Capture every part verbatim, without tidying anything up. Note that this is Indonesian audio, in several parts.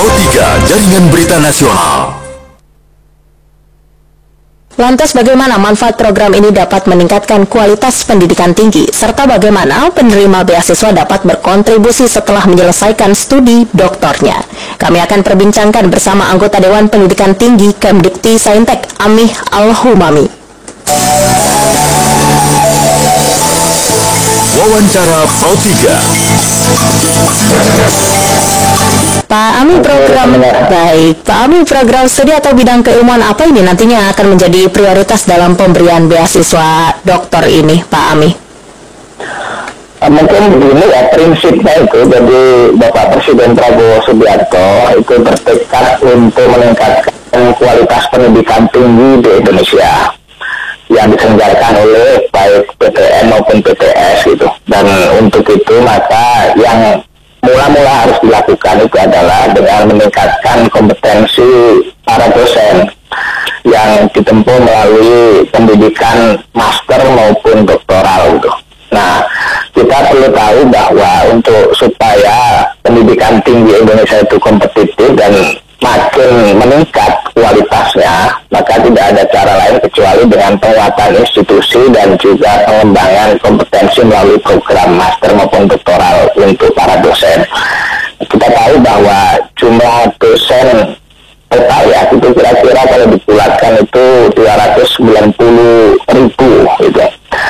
Pro tiga Jaringan Berita Nasional. Lantas bagaimana manfaat program ini dapat meningkatkan kualitas pendidikan tinggi, serta bagaimana penerima beasiswa dapat berkontribusi setelah menyelesaikan studi doktornya? Kami akan perbincangkan bersama anggota Dewan Pendidikan Tinggi Kemdikti Saintek, Amih Al-Humami. Wawancara Pro tiga. Pak Ami, program baik. Pak Ami, program studi atau bidang keilmuan apa ini nantinya akan menjadi prioritas dalam pemberian beasiswa doktor ini, Pak Ami? Mungkin begini ya, prinsipnya itu, jadi Bapak Presiden Prabowo Subianto itu bertekad untuk meningkatkan kualitas pendidikan tinggi di Indonesia yang diselenggarakan oleh baik P T N maupun P T S gitu. Dan untuk itu maka yang mula-mula harus dilakukan itu adalah dengan meningkatkan kompetensi para dosen yang ditempuh melalui pendidikan master maupun doktoral gitu. Nah, kita perlu tahu bahwa untuk supaya pendidikan tinggi Indonesia itu kompetitif dan makin meningkat kualitasnya, maka tidak ada cara lain kecuali dengan penguatan institusi dan juga pengembangan kompetensi melalui program master maupun doktoral untuk para dosen. Kita tahu bahwa jumlah dosen total ya, itu kira-kira kalau dibulatkan itu dua ratus sembilan puluh ribu gitu.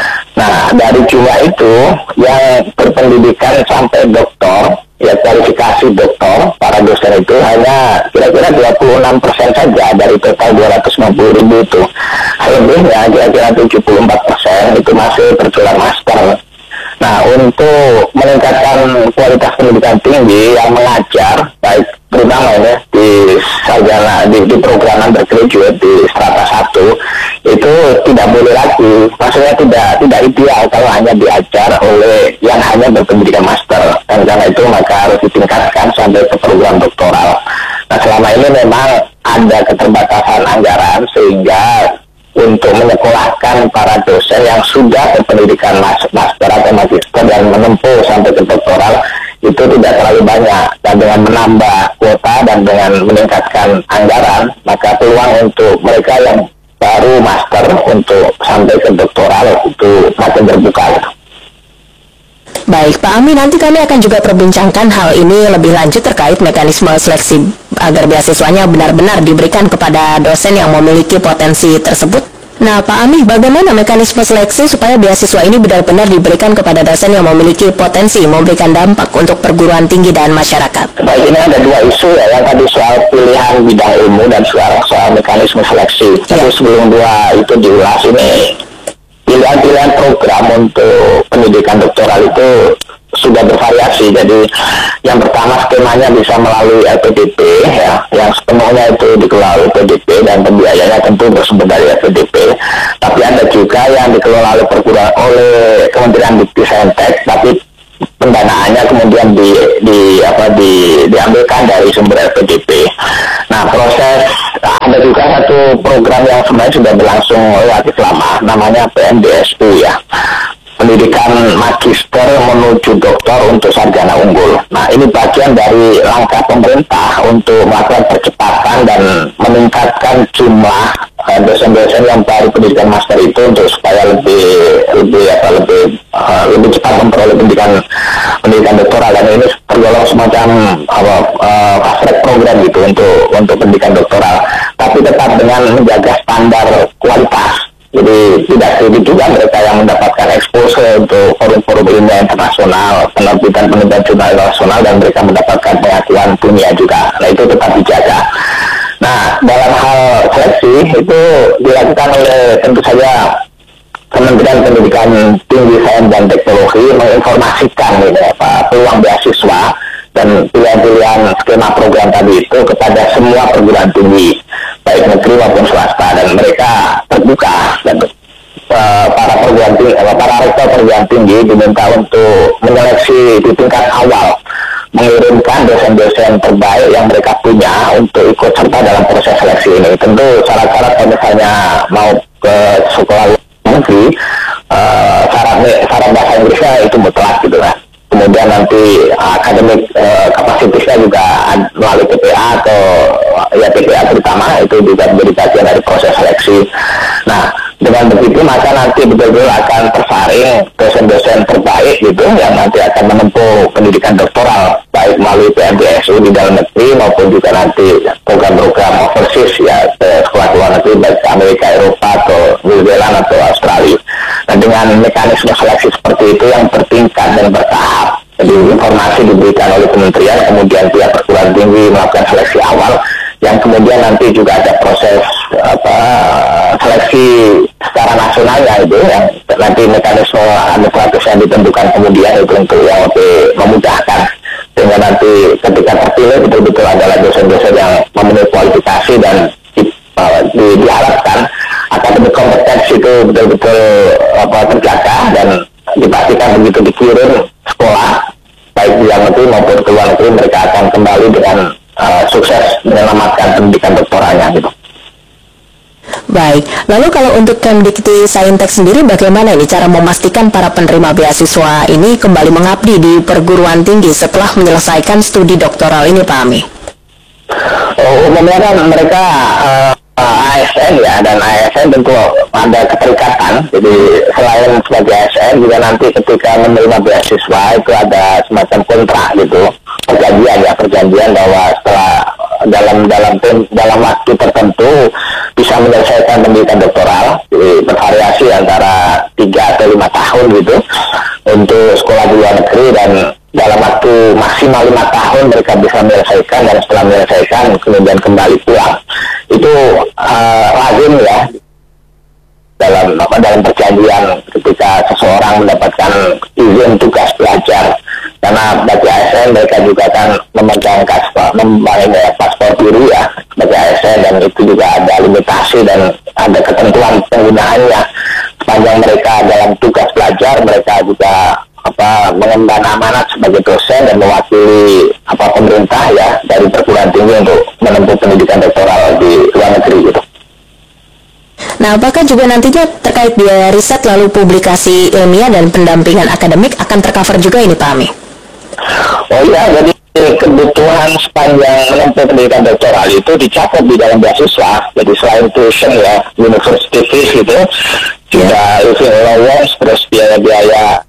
Nah, dari jumlah itu yang berpendidikan sampai doktor, ya kualifikasi doktor, para dosen itu hanya kira-kira dua puluh enam persen saja dari total dua ratus enam puluh ribu itu. Lebihnya kira-kira tujuh puluh empat persen itu masih bergelar master. Nah, untuk meningkatkan kualitas pendidikan tinggi yang mengajar, baik terutama ini di sarjana, di, di program undergraduate di strata satu, itu tidak boleh lagi, maksudnya tidak tidak ideal kalau hanya diajar oleh yang hanya berpendidikan master, dan karena itu maka harus ditingkatkan sampai ke program doktoral. Nah, selama ini memang ada keterbatasan anggaran sehingga untuk menyekolahkan para dosen yang sudah berpendidikan master atau magister dan menempuh sampai ke doktoral itu tidak terlalu banyak, dan dengan menambah kuota dan dengan meningkatkan anggaran maka peluang untuk mereka yang baru master untuk sampai ke doktoral itu makin terbuka. Baik, Pak Ami, nanti kami akan juga perbincangkan hal ini lebih lanjut terkait mekanisme seleksi agar beasiswanya benar-benar diberikan kepada dosen yang memiliki potensi tersebut. Nah, Pak Ami, bagaimana mekanisme seleksi supaya beasiswa ini benar-benar diberikan kepada dosen yang memiliki potensi memberikan dampak untuk perguruan tinggi dan masyarakat? Baik, ini ada dua isu ya, yang tadi soal pilihan bidang ilmu dan soal, soal mekanisme seleksi. Ya. Tapi sebelum dua itu diulas, ini pilihan-pilihan program untuk pendidikan doktoral itu sudah bervariasi. Jadi yang pertama skemanya bisa melalui L P D P ya, yang sepenuhnya itu dikelola oleh P D P dan pembiayanya tentu bersumber dari L P D P. Tapi ada juga yang dikelola oleh perguruan oleh Kementerian Dikti Saintek, tapi pendanaannya kemudian di, di apa di diambilkan dari sumber L P D P. Nah, proses ada juga satu program yang sebenarnya sudah berlangsung relatif lama, namanya P M D S U ya, pendidikan magister menuju doktor untuk sarjana unggul. Nah, ini bagian dari langkah pemerintah untuk melakukan percepatan dan meningkatkan jumlah uh, dosen-dosen yang baru pendidikan master itu untuk supaya lebih lebih apa lebih uh, lebih cepat memperoleh pendidikan pendidikan doktoral, dan ini tergolong semacam apa uh, fast track program gitu untuk untuk pendidikan doktoral, tapi tetap dengan menjaga standar kualitas. Jadi tidak sedikit juga mereka yang mendapatkan exposure untuk forum-forum ilmiah internasional, penerbitan-penerbitan jurnal internasional, dan mereka mendapatkan pengakuan dunia juga. Nah, itu tetap dijaga. Nah, dalam hal seleksi itu dilakukan oleh tentu saja Kementerian Pendidikan Tinggi, Sains dan Teknologi menginformasikan ini, apa, peluang beasiswa dan pilihan-pilihan skema program tadi itu kepada semua perguruan tinggi, baik negeri maupun swasta, dan mereka terbuka, dan uh, para perguruan tinggi, para rektor perguruan tinggi diminta untuk menyeleksi di tingkat awal, mengirimkan dosen-dosen terbaik yang mereka punya untuk ikut serta dalam proses seleksi ini. Tentu syarat-syarat kalau misalnya mau ke sekolah luar negeri, uh, syarat syarat bahasa Inggrisnya itu mutlak gitu lah. kemudian nanti akademik uh, kapasitasnya juga melalui P P A atau ya P P A terutama itu juga menjadi bagian dari proses seleksi. Nah, dengan begitu maka nanti betul-betul akan tersaring dosen-dosen terbaik gitu yang nanti akan menempuh pendidikan doktoral baik melalui P M B S U di dalam negeri maupun juga nanti program-program overseas ya ke sekolah luar negeri baik ke Amerika, Eropa atau New Zealand atau Australia. Dan dengan mekanisme seleksi seperti itu yang bertingkat dan bertahap. Jadi informasi diberikan oleh kementerian, kemudian pihak perguruan tinggi melakukan seleksi awal, yang kemudian nanti juga ada proses apa seleksi secara nasionalnya itu, yang nanti mekanisme administratif yang ditentukan kemudian itu untuk yang lebih memudahkan, sehingga nanti ketika terpilih betul-betul adalah dosen-dosen yang memenuhi kualifikasi dan di, uh, di, diharapkan akademik kompetensi itu betul-betul apa terjaga dan dipastikan begitu dikirim sekolah baik di dalam negeri maupun ke luar negeri mereka akan kembali dengan uh, sukses menyelamatkan pendidikan doktoralnya gitu. Baik, lalu kalau untuk Kemdikti Saintek sendiri bagaimana ini cara memastikan para penerima beasiswa ini kembali mengabdi di perguruan tinggi setelah menyelesaikan studi doktoral ini, Pak Ami? Oh, umumnya kan mereka uh, A S N ya, dan A S N tentu ada keterikatan. Jadi selain sebagai A S N juga nanti ketika menerima beasiswa itu ada semacam kontrak gitu, perjanjian ya, perjanjian bahwa setelah dalam dalam dalam waktu tertentu bisa menyelesaikan pendidikan doktoral. Jadi bervariasi antara tiga atau lima tahun gitu untuk sekolah di luar negeri, dan dalam waktu maksimal lima tahun mereka bisa menyelesaikan, dan setelah menyelesaikan kemudian kembali pulang. Itu uh, lazim ya dalam apa dalam perjanjian ketika seseorang mendapatkan izin tugas belajar, karena bagi A S N mereka juga kan memegang paspor, memegang paspor biru ya sebagai A S N, dan itu juga ada limitasi dan ada ketentuan penggunaannya. Sepanjang mereka dalam tugas belajar, mereka juga apa mengemban amanat sebagai dosen dan mewakili apa pemerintah ya dari perguruan tinggi untuk menempuh pendidikan doktoral di luar negeri gitu. Nah, apakah juga nantinya terkait biaya riset lalu publikasi ilmiah dan pendampingan akademik akan tercover juga ini, Pak Ami? Oh iya, jadi kebutuhan sepanjang menempuh pendidikan doktoral itu dicakup di dalam beasiswa. Jadi selain tuition ya, university fees gitu, juga living allowance, terus biaya-biaya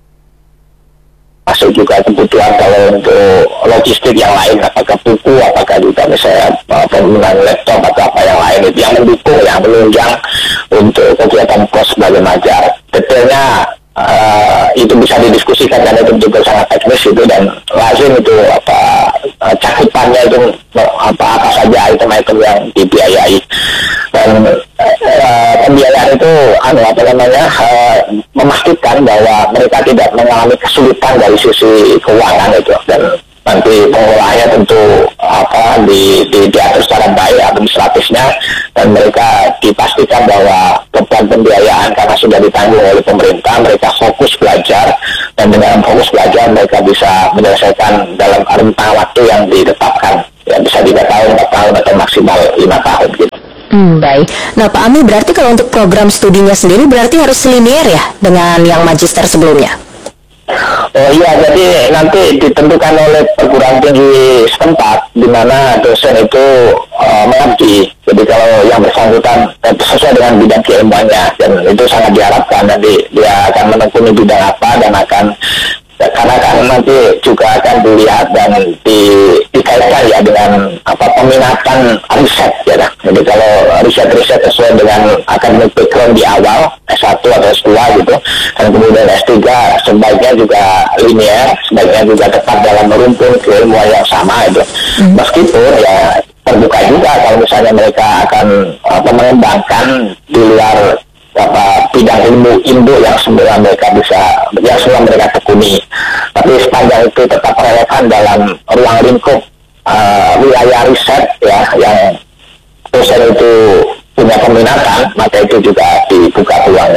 masuk juga kebutuhan kalau untuk logistik yang lain, apakah buku, apakah juga misalnya penggunaan laptop atau apa yang lain itu yang mendukung, yang menunjang untuk kegiatan kos sebagai majar. Detailnya uh, itu bisa didiskusikan karena itu juga sangat teknis itu, dan lazim itu apa uh, cakupannya itu apa apa saja item-item yang dibiayai. Dan uh, pembiayaan itu anu apa namanya uh, memastikan bahwa mereka tidak mengalami kesulitan dari sisi keuangan itu, dan nanti pengolahannya tentu apa di, di diatur secara baik administratifnya, dan mereka dipastikan bahwa beban pembiayaan karena sudah ditanggung oleh pemerintah, mereka fokus belajar, dan dengan fokus belajar mereka bisa menyelesaikan dalam rentang waktu yang ditetapkan, ya bisa tiga tahun, empat tahun atau maksimal lima tahun gitu. Hmm, baik. Nah, Pak Ami, berarti kalau untuk program studinya sendiri berarti harus linear ya dengan yang magister sebelumnya? Oh iya, jadi nanti ditentukan oleh perguruan tinggi setempat di mana dosen itu uh, mengabdi. Jadi kalau yang bersangkutan sesuai dengan bidang keilmuannya, dan itu sangat diharapkan nanti dia akan menekuni bidang apa, dan akan karena kan nanti juga akan dilihat dan di, dikaitkan ya dengan apa peminatan riset ya. Jadi kalau riset-riset sesuai dengan akademik background di awal S satu atau S dua gitu, dan kemudian S tiga sebaiknya juga linear, sebaiknya juga tetap dalam merumpun keilmuan yang sama itu. Hmm. Meskipun ya terbuka juga kalau misalnya mereka akan apa mengembangkan di luar apa bidang ilmu induk yang semula mereka bisa, yang semula mereka tekuni, tapi sepanjang itu tetap relevan dalam ruang lingkup uh, wilayah riset ya yang dosen itu punya peminatan, maka itu juga dibuka peluangnya.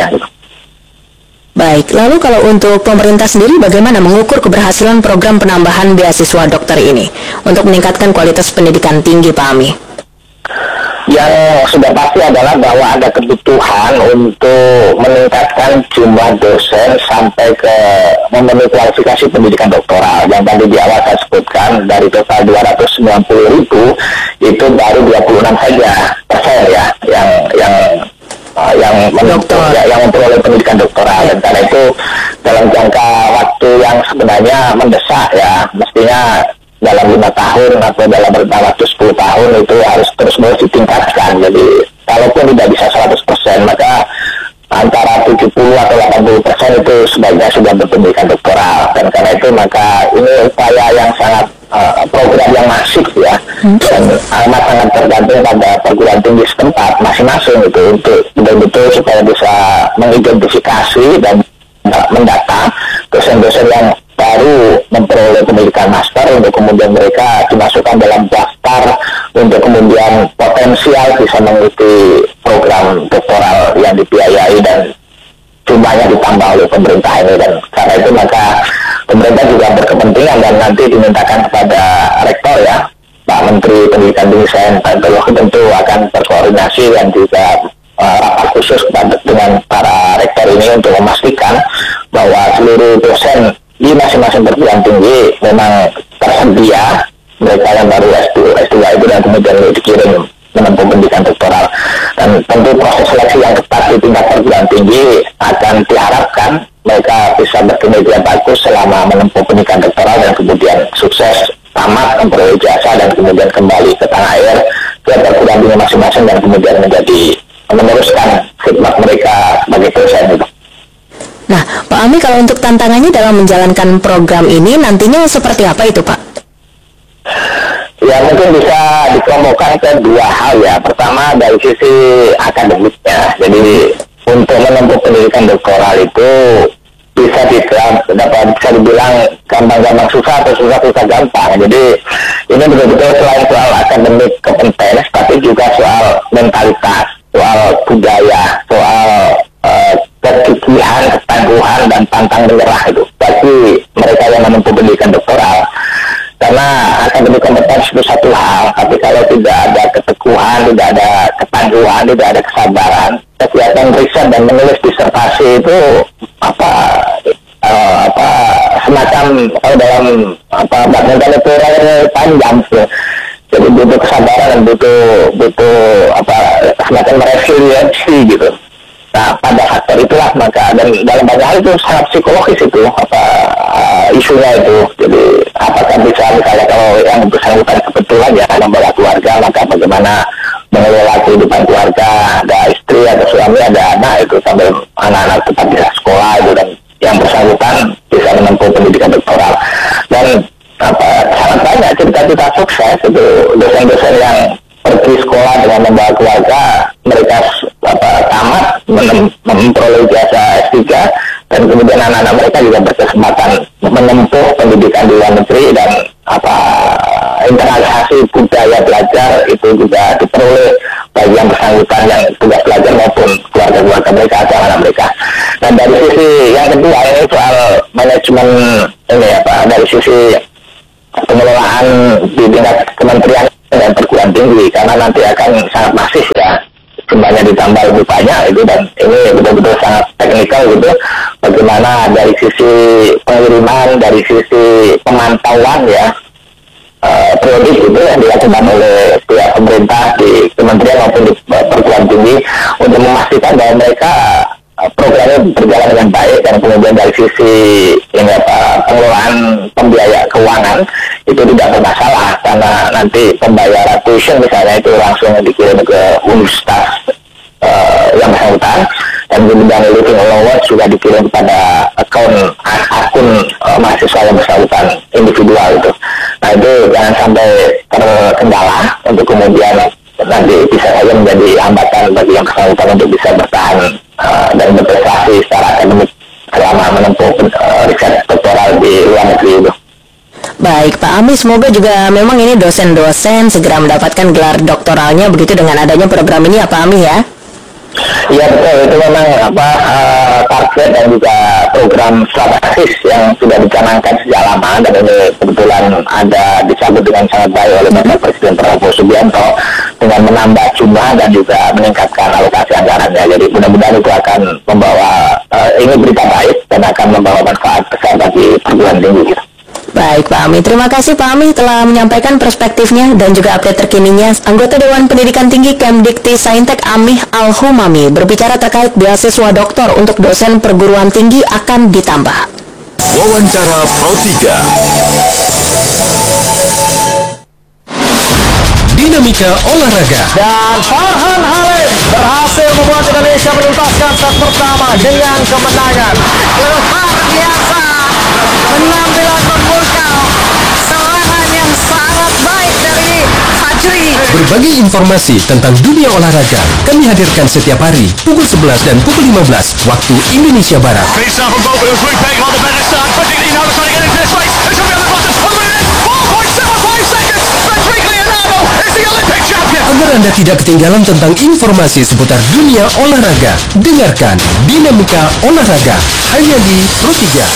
Baik, lalu kalau untuk pemerintah sendiri bagaimana mengukur keberhasilan program penambahan beasiswa dokter ini untuk meningkatkan kualitas pendidikan tinggi, Pak Ami? Yang sudah pasti adalah bahwa ada kebutuhan untuk meningkatkan jumlah dosen sampai ke memenuhi kualifikasi pendidikan doktoral. Yang tadi di awal saya sebutkan dari total dua ratus sembilan puluh ribu itu baru dua puluh enam saja persen ya yang yang uh, yang menuntut ya, yang memperoleh pendidikan doktoral. Dan karena itu dalam jangka waktu yang sebenarnya mendesak ya, mestinya dalam lima tahun atau dalam waktu sepuluh tahun itu harus terus-menerus ditingkatkan. Jadi kalaupun tidak bisa seratus persen, maka antara tujuh puluh atau delapan puluh persen itu sebaiknya sudah berpendidikan doktoral. Dan karena itu maka ini upaya yang sangat uh, program yang masif ya, dan amat sangat tergantung pada perguruan tinggi setempat masing-masing itu untuk betul-betul supaya bisa mengidentifikasi dan mendata dosen-dosen yang baru memperoleh pendidikan master untuk kemudian mereka dimasukkan dalam daftar untuk kemudian potensial bisa mengikuti program doktoral yang dibiayai dan jumlahnya ditambah oleh pemerintah ini. Dan karena itu maka pemerintah juga berkepentingan dan nanti dimintakan kepada rektor ya, Pak Menteri Pendidikan Tinggi Sains dan Teknologi tentu akan berkoordinasi dan juga uh, rapat khusus dengan para rektor ini untuk memastikan bahwa seluruh dosen di masing-masing perguruan tinggi memang tersedia mereka yang baru S dua, S dua itu dan kemudian dikirim menempuh pendidikan doktoral. Dan tentu proses seleksi yang ketat di tingkat perguruan tinggi akan diharapkan mereka bisa berkinerja bagus selama menempuh pendidikan doktoral dan kemudian sukses tamat memperoleh ijazah dan kemudian kembali ke tanah air ke perguruan tinggi masing-masing dan kemudian menjadi meneruskan khidmat mereka sebagai dosen itu. Nah, Pak Ami, kalau untuk tantangannya dalam menjalankan program ini nantinya seperti apa itu, Pak? Ya, mungkin bisa dikelompokkan ke dua hal ya. Pertama dari sisi akademiknya. Jadi untuk menempuh pendidikan doktoral itu bisa dibilang, dapat bisa dibilang gampang-gampang susah atau susah-susah gampang. Jadi ini betul-betul selain soal akademik kompetens, tapi juga soal mentalitas, soal budaya, soal uh, kegigihan, ketangguhan, dan pantang menyerah itu bagi mereka yang menempuh pendidikan doktoral. Karena akademik kompetens itu satu hal, tapi kalau tidak ada keteguhan, tidak ada ketangguhan, tidak ada kesabaran, kegiatan riset dan menulis disertasi itu apa uh, apa semacam kalau dalam apa badminton itu panjang tuh. Jadi butuh kesabaran dan butuh butuh apa semacam resiliensi gitu. Nah, pada faktor itulah maka dan dalam banyak hal itu sangat psikologis itu apa uh, isunya itu. Jadi apakah bisa misalnya kalau yang bersangkutan kebetulan ya membawa keluarga, maka bagaimana mengelola kehidupan keluarga, ada istri, ada suami, ada anak itu sambil anak-anak tetap di sekolah itu, dan yang bersangkutan bisa menempuh pendidikan doktoral. Dan apa sangat banyak cerita-cerita sukses itu dosen-dosen yang pergi sekolah dengan membawa keluarga, mereka apa tamat memperoleh ijazah S tiga dan kemudian anak-anak mereka juga berkesempatan menempuh pendidikan di luar negeri dan apa internalisasi budaya belajar itu juga diperoleh bagi yang bersangkutan yang tugas belajar maupun keluarga-keluarga mereka atau anak mereka. Dan dari sisi yang kedua ini soal manajemen ini apa dari sisi pengelolaan di tingkat kementerian dan perguruan tinggi, karena nanti akan sangat masif ya, jumlahnya ditambah lebih banyak itu, dan ini betul-betul sangat teknikal gitu, bagaimana dari sisi pengiriman, dari sisi pemantauan ya uh, periodik itu yang dilakukan oleh pihak pemerintah di kementerian maupun di perguruan tinggi untuk memastikan bahwa mereka programnya berjalan dengan baik, dan kemudian dari sisi ini apa pengelolaan pembiaya keuangan itu tidak bermasalah, karena nanti pembayaran tuition misalnya itu langsung dikirim ke universitas uh, yang bersangkutan, dan kemudian living allowance juga dikirim kepada akun akun uh, mahasiswa yang bersangkutan individual itu. Nah itu jangan sampai terkendala untuk kemudian nanti bisa saja menjadi hambatan bagi yang bersangkutan untuk bisa bertahan uh, dan berprestasi secara akademik selama menempuh uh, riset doktoral di luar negeri itu. Baik Pak Ami, semoga juga memang ini dosen-dosen segera mendapatkan gelar doktoralnya begitu dengan adanya program ini ya Pak Ami ya. Iya betul, itu memang apa uh, target dan juga program strategis yang sudah dicanangkan sejak lama, dan ini kebetulan ada disambut dengan sangat baik oleh Bapak Presiden Prabowo Subianto dengan menambah jumlah jumlah dan juga meningkatkan alokasi anggarannya. Jadi mudah-mudahan itu akan membawa uh, ini berita baik dan akan membawa manfaat besar bagi perguruan tinggi. Baik Pak Ami, terima kasih Pak Ami telah menyampaikan perspektifnya dan juga update terkininya. Anggota Dewan Pendidikan Tinggi Kemdikti Saintek Amih Al-Humami berbicara terkait beasiswa doktor untuk dosen perguruan tinggi akan ditambah. Wawancara Pro tiga. Dinamika olahraga. Dan Farhan Halim berhasil membuat Indonesia menuntaskan set pertama dengan kemenangan. Luar biasa, penampilan memukau, serangan yang sangat baik dari Fajri. Berbagai informasi tentang dunia olahraga kami hadirkan setiap hari pukul sebelas dan pukul lima belas waktu Indonesia Barat. Agar Anda tidak ketinggalan tentang informasi seputar dunia olahraga, dengarkan Dinamika Olahraga hanya di Pro tiga.